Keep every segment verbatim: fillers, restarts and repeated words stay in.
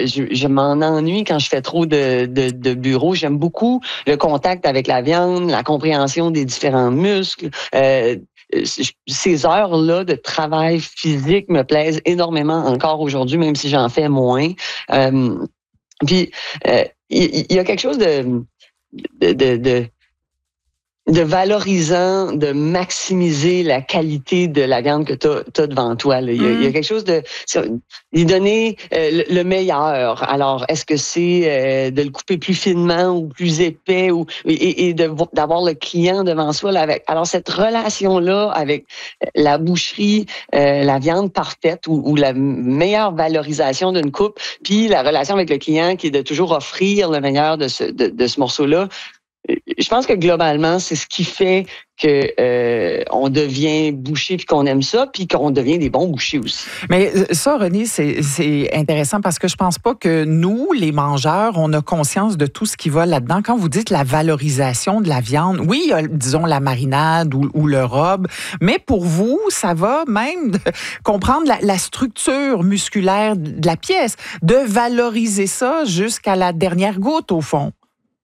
euh, je, je m'en ennuie quand je fais trop de, de, de bureau. J'aime beaucoup le contact avec la viande, la compréhension des différents muscles. Euh, ces heures-là de travail physique me plaisent énormément encore aujourd'hui, même si j'en fais moins. Euh, puis, euh, il, il y a quelque chose de... de, de, de de valorisant, de maximiser la qualité de la viande que tu as devant toi. Là. Il, y a, mm. il y a quelque chose de... lui donner euh, le, le meilleur. Alors, est-ce que c'est euh, de le couper plus finement ou plus épais ou et, et de, d'avoir le client devant soi? Là, avec, alors, cette relation-là avec la boucherie, euh, la viande parfaite ou, ou la meilleure valorisation d'une coupe, puis la relation avec le client qui est de toujours offrir le meilleur de ce, de, de ce morceau-là, je pense que globalement, c'est ce qui fait que euh, on devient boucher puis qu'on aime ça, puis qu'on devient des bons bouchers aussi. Mais ça, René, c'est, c'est intéressant parce que je pense pas que nous, les mangeurs, on a conscience de tout ce qui va là-dedans. Quand vous dites la valorisation de la viande, oui, il y a, disons, la marinade ou, ou le rub, mais pour vous, ça va même de comprendre la, la structure musculaire de la pièce, de valoriser ça jusqu'à la dernière goutte, au fond.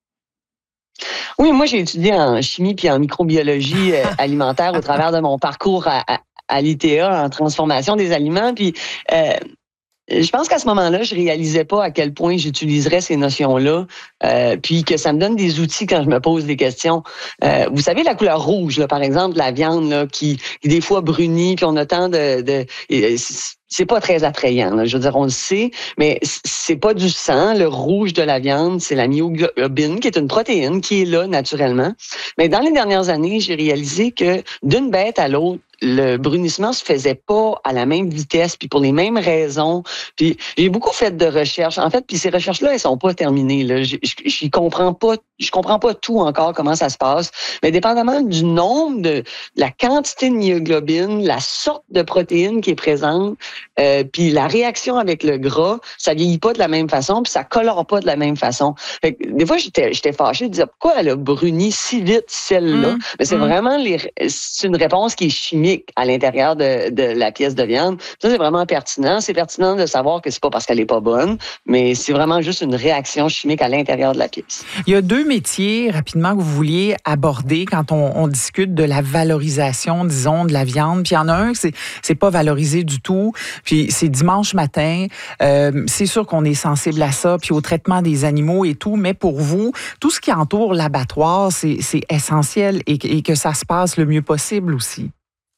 Oui, moi, j'ai étudié en chimie puis en microbiologie euh, alimentaire au travers de mon parcours à, à, à l'I T A en transformation des aliments. Puis, euh, je pense qu'à ce moment-là, je réalisais pas à quel point j'utiliserais ces notions-là, euh, puis que ça me donne des outils quand je me pose des questions. Euh, vous savez, la couleur rouge, là, par exemple, la viande là, qui, qui des fois brunit, puis on a tant de... de c'est pas très attrayant, là. Je veux dire, on le sait, mais c'est pas du sang. Le rouge de la viande, c'est la myoglobine, qui est une protéine qui est là naturellement. Mais dans les dernières années, j'ai réalisé que d'une bête à l'autre, le brunissement se faisait pas à la même vitesse, puis pour les mêmes raisons. Puis j'ai beaucoup fait de recherches. En fait, puis ces recherches-là, elles sont pas terminées. Là, je, je, je comprends pas, je comprends pas tout encore comment ça se passe. Mais dépendamment du nombre de, la quantité de myoglobine, la sorte de protéine qui est présente, euh, puis la réaction avec le gras, ça vieillit pas de la même façon, puis ça colore pas de la même façon. Fait que, des fois, j'étais, j'étais fâchée de dire pourquoi elle a bruni si vite celle-là. Mmh. Mais c'est mmh. vraiment les, c'est une réponse qui est chimique à l'intérieur de, de la pièce de viande. Ça, c'est vraiment pertinent. C'est pertinent de savoir que c'est pas parce qu'elle est pas bonne, mais c'est vraiment juste une réaction chimique à l'intérieur de la pièce. Il y a deux métiers, rapidement, que vous vouliez aborder quand on, on discute de la valorisation, disons, de la viande. Puis il y en a un, c'est, c'est pas valorisé du tout. Puis c'est dimanche matin. Euh, c'est sûr qu'on est sensible à ça, puis au traitement des animaux et tout, mais pour vous, tout ce qui entoure l'abattoir, c'est, c'est essentiel et, et que ça se passe le mieux possible aussi.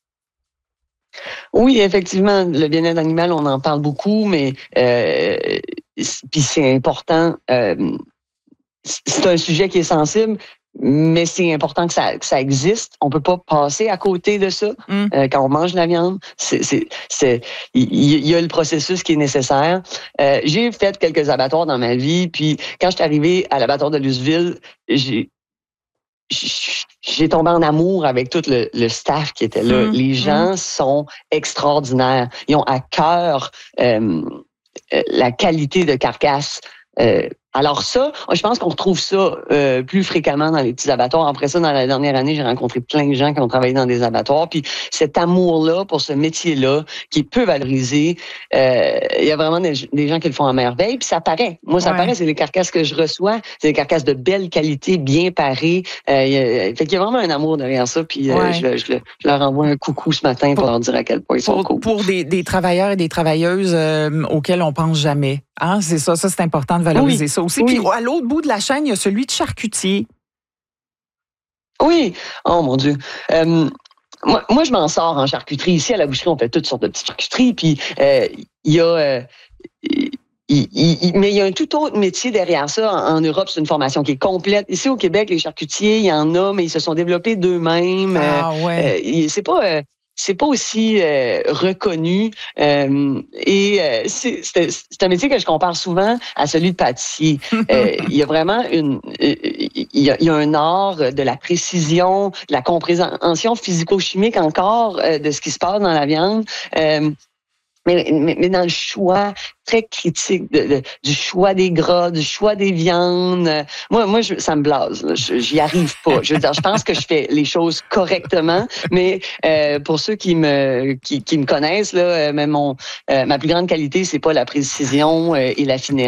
Oui, effectivement, le bien-être animal, on en parle beaucoup, mais euh, puis c'est important. Euh, c'est un sujet qui est sensible, mais c'est important que ça, que ça existe. On peut pas passer à côté de ça mm. euh, quand on mange la viande. C'est, c'est, c'est, il y, y a le processus qui est nécessaire. Euh, j'ai fait quelques abattoirs dans ma vie, puis quand je suis arrivée à l'abattoir de Luceville, j'ai J'ai tombé en amour avec tout le, le staff qui était là. Mmh, Les gens mmh. sont extraordinaires. Ils ont à cœur euh, la qualité de carcasse. Euh, alors ça, je pense qu'on retrouve ça euh, plus fréquemment dans les petits abattoirs. Après ça, dans la dernière année, j'ai rencontré plein de gens qui ont travaillé dans des abattoirs. Puis cet amour-là pour ce métier-là, qui est peu valorisé, euh, il y a vraiment des, des gens qui le font à merveille. Puis ça paraît. Moi, ça ouais. paraît. C'est les carcasses que je reçois. C'est des carcasses de belle qualité, bien parées. Euh, il y a, fait qu'il y a vraiment un amour derrière ça. Puis euh, ouais. je, je, je leur envoie un coucou ce matin pour, pour leur dire à quel point ils sont pour, cool. Pour des, des travailleurs et des travailleuses euh, auxquels on pense jamais. Hein? C'est ça. Ça, c'est important de valoriser oui. ça aussi. Oui. Puis à l'autre bout de la chaîne, il y a celui de charcutier. Oui. Oh mon Dieu. Euh, moi, moi, je m'en sors en charcuterie. Ici, à la boucherie, on fait toutes sortes de petites charcuteries. Puis euh, il y a... Euh, il, il, mais il y a un tout autre métier derrière ça. En, en Europe, c'est une formation qui est complète. Ici, au Québec, les charcutiers, il y en a, mais ils se sont développés d'eux-mêmes. Ah, ouais. Euh, c'est pas... Euh, c'est pas aussi euh, reconnu euh, et euh, c'est, c'est, c'est un métier que je compare souvent à celui de pâtissier. Euh, il y a vraiment une, il y a, il y a un art de la précision, de la compréhension physico-chimique encore euh, de ce qui se passe dans la viande. Euh, Mais, mais, mais dans le choix très critique de, de, du choix des gras, du choix des viandes, moi, moi, je, ça me blase. Là. Je, j'y arrive pas. Je veux dire, je pense que je fais les choses correctement, mais euh, pour ceux qui me qui, qui me connaissent là, même mon euh, ma plus grande qualité, c'est pas la précision euh, et la finesse.